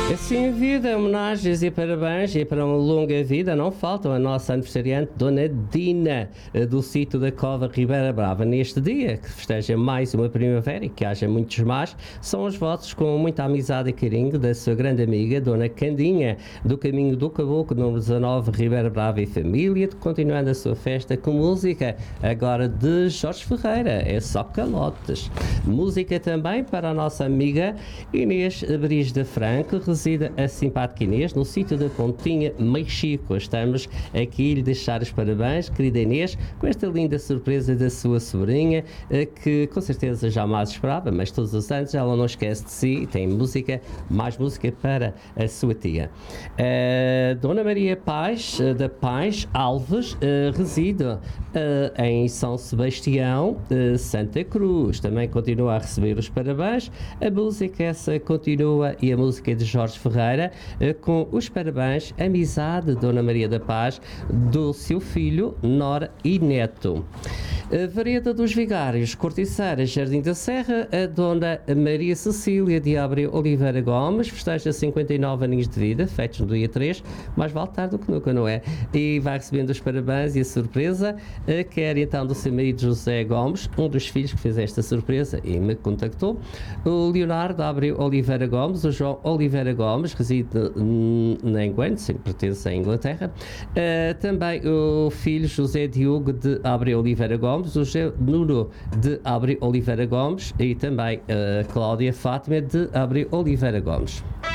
Assim, vida, homenagens e parabéns, e para uma longa vida não faltam a nossa aniversariante Dona Dina, do sítio da Cova Ribeira Brava. Neste dia, que festeja mais uma primavera e que haja muitos mais, são os votos com muita amizade e carinho da sua grande amiga, Dona Candinha, do Caminho do Caboclo, número 19, Ribeira Brava e Família, continuando a sua festa com música, agora de Jorge Ferreira, é só calotes. Música também para a nossa amiga Inês Brisda Franco, reside a simpática Inês no sítio da Pontinha, Mexico. Estamos aqui a lhe deixar os parabéns, querida Inês, com esta linda surpresa da sua sobrinha, que com certeza jamais esperava, mas todos os anos ela não esquece de si e tem música, mais música para a sua tia. Dona Maria Paz, da Paz Alves, reside em São Sebastião, Santa Cruz. Também continua a receber os parabéns. A música essa continua e a música é de Jorge Ferreira, com os parabéns, amizade, Dona Maria da Paz, do seu filho, Nora e Neto. Vereda dos Vigários, Corticeira, Jardim da Serra, a Dona Maria Cecília de Abreu Oliveira Gomes, festeja 59 aninhos de vida, feitos no dia 3, mais vale tarde do que nunca, não é? E vai recebendo os parabéns e a surpresa, quer então do seu marido José Gomes, um dos filhos que fez esta surpresa e me contactou, o Leonardo Abreu Oliveira Gomes, o João Oliveira Gomes, reside na England, pertence à Inglaterra, também o filho José Diogo de Abreu Oliveira Gomes, o José Nuno de Abreu Oliveira Gomes e também a Cláudia Fátima de Abreu Oliveira Gomes.